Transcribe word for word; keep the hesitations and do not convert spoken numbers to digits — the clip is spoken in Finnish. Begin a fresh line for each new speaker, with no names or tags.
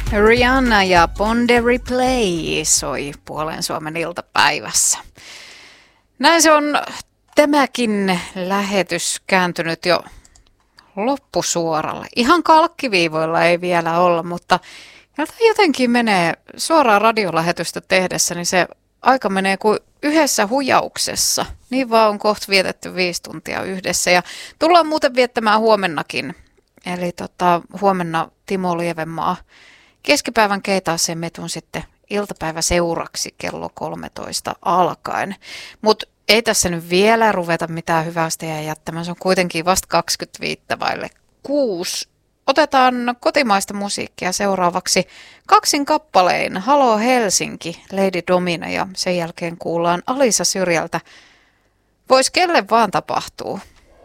Rihanna ja Ponderi Play soi puolen Suomen iltapäivässä. Näin se on tämäkin lähetys kääntynyt jo loppusuoralle. Ihan kalkkiviivoilla ei vielä olla, mutta jotenkin menee suoraan radiolähetystä tehdessä, niin se aika menee kuin yhdessä hujauksessa. Niin vaan on kohta vietetty viisi tuntia yhdessä ja tullaan muuten viettämään huomennakin. Eli tota, huomenna Timo Lievenmaa keskipäivän keitaaseen metun sitten iltapäivä seuraksi kello kolmetoista alkaen. Mutta ei tässä nyt vielä ruveta mitään hyvästä ja jättämään. Se on kuitenkin vasta kaksikymmentäviisi vaille kuusi. Otetaan kotimaista musiikkia seuraavaksi kaksin kappalein. Halo Helsinki, Lady Domina ja sen jälkeen kuullaan Alisa Syrjältä. Vois kelle vaan tapahtuu.